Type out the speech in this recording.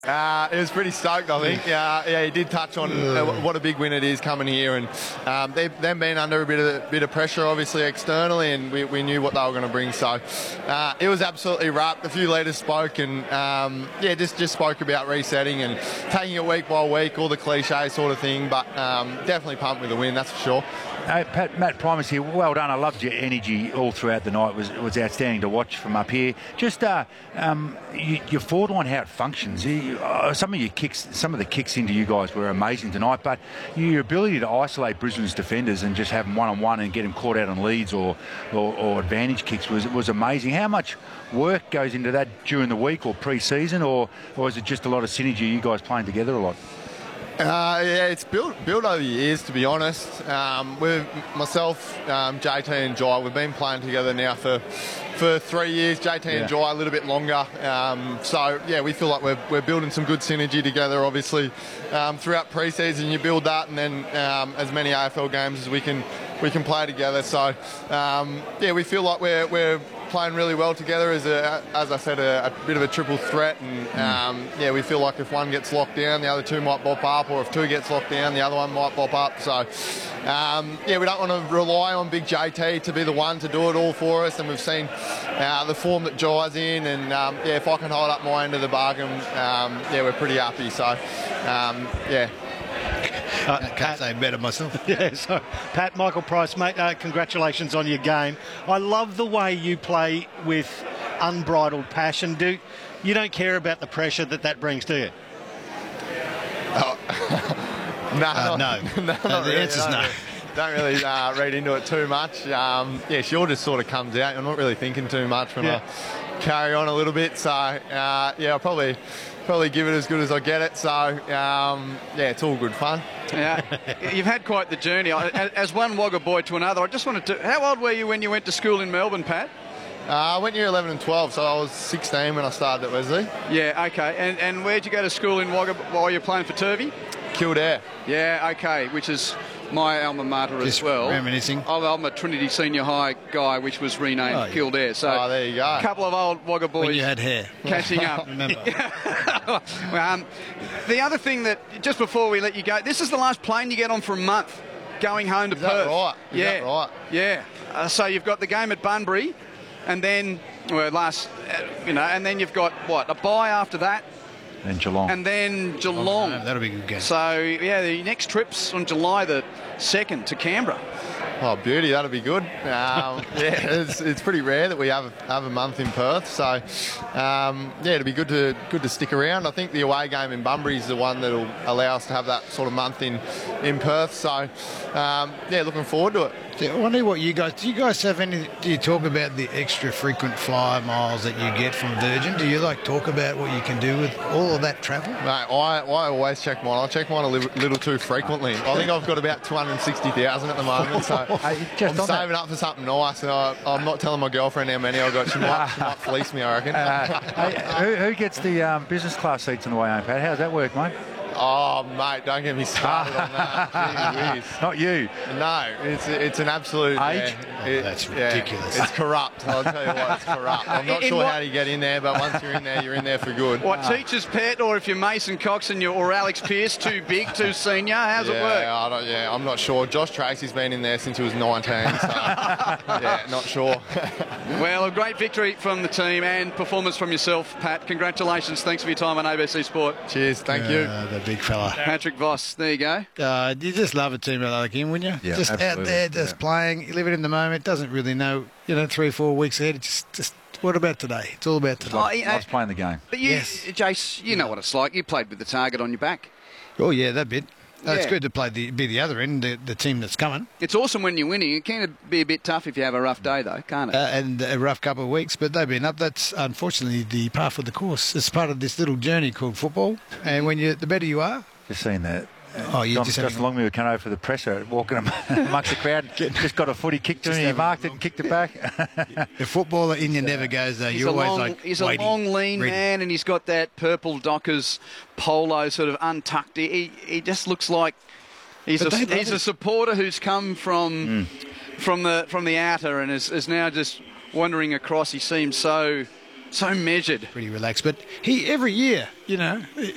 It was pretty stoked, I think. Yeah, he did touch on what a big win it is coming here, and they've been under a bit of pressure, obviously externally, and we knew what they were going to bring. So it was absolutely wrapped. A few leaders spoke, and just spoke about resetting and taking it week by week, all the cliche sort of thing. But definitely pumped with the win, that's for sure. Hey, Pat, Matt Primus here. Well done. I loved your energy all throughout the night. It was outstanding to watch from up here. Just your forward line, how it functions. Some of the kicks into you guys were amazing tonight, but your ability to isolate Brisbane's defenders and just have them one-on-one and get them caught out on leads or advantage kicks was amazing. How much work goes into that during the week or pre-season, or is it just a lot of synergy, you guys playing together a lot? It's built over years, to be honest. With myself, JT and Jai, we've been playing together now for 3 years. JT and Jai a little bit longer. We feel like we're building some good synergy together. Obviously, throughout pre-season, you build that, and then as many AFL games as we can play together. So we feel like we're playing really well together as I said, a bit of a triple threat, and we feel like if one gets locked down, the other two might bop up, or if two gets locked down, the other one might bop up. So we don't want to rely on big JT to be the one to do it all for us, and we've seen the form that Jai's in, and if I can hold up my end of the bargain, we're pretty happy. So Can't say better myself. So Pat, Michael Price, mate, congratulations on your game. I love the way you play with unbridled passion. You don't care about the pressure that brings, do you? No. The answer's no. Don't really read into it too much. She all just sort of comes out. I'm not really thinking too much when I carry on a little bit. So I'll probably give it as good as I get it. So it's all good fun. Yeah, you've had quite the journey. As one Wagga boy to another, I just wanted to... How old were you when you went to school in Melbourne, Pat? I went year 11 and 12, so I was 16 when I started at Wesley. Yeah, okay. And where'd you go to school in Wagga while you were playing for Turvey? Kildare. Yeah, okay, which is my alma mater as well. Reminiscing. I'm a Trinity Senior High guy, which was renamed Kildare. So there you go. A couple of old Wagga boys. When you had hair. Catching up. Remember. The other thing that, just before we let you go, this is the last plane you get on for a month, going home to Perth. Is that right? Is that right? Yeah. So you've got the game at Bunbury, and then, and then you've got, a bye after that? And Geelong. And then Geelong. That'll be a good game. So, the next trip's on July the 2nd to Canberra. Oh, beauty, that'll be good. It's pretty rare that we have a month in Perth, so it'll be good to stick around. I think the away game in Bunbury is the one that'll allow us to have that sort of month in Perth. So looking forward to it. I wonder what do you guys have any? Do you talk about the extra frequent flyer miles that you get from Virgin? Do you talk about what you can do with all of that travel? Mate, I always check mine. I check mine a little too frequently. I think I've got about 260,000 at the moment, so I'm saving up for something nice. And I'm not telling my girlfriend how many I've got. She might fleece me, I reckon. Who gets the business class seats on the way home, Pat? How's that work, mate? Oh, mate, don't get me started on that. Not you. No, it's an absolute... Age? That's ridiculous. It's corrupt. I'll tell you what, it's corrupt. I'm not sure how to get in there, but once you're in there for good. What, teacher's pet, or if you're Mason Cox or Alex Pearce, too big, too senior? How's it work? I'm not sure. Josh Tracy's been in there since he was 19, so not sure. Well, a great victory from the team and performance from yourself, Pat. Congratulations. Thanks for your time on ABC Sport. Cheers. Thank you. The big fella. Patrick Voss, there you go. You just love a team like him, wouldn't you? Yeah, just absolutely. Out there, just playing, living in the moment, doesn't really know, 3 or 4 weeks ahead. It's just what about today? It's all about today. Loves playing the game. But Jace, you know what it's like. You played with the target on your back. Oh, yeah, that bit. It's good to be the other end, the team that's coming. It's awesome when you're winning. It can be a bit tough if you have a rough day, though, can't it? And a rough couple of weeks, but they've been up. That's unfortunately the par for the course. It's part of this little journey called football. And the better you are. Just seen that. Just Longmuir came over for the presser, walking amongst the crowd. Just got a footy kicked to him. He marked it and kicked it back. The footballer in you never goes though. He's a long, lean man, and he's got that purple Dockers polo sort of untucked. He just looks like he's a supporter who's come from the outer and is now just wandering across. He seems so measured. Pretty relaxed, but every year,